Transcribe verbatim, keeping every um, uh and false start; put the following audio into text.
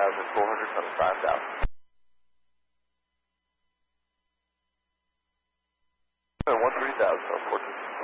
thousand four hundred on five thousand. one three thousand on four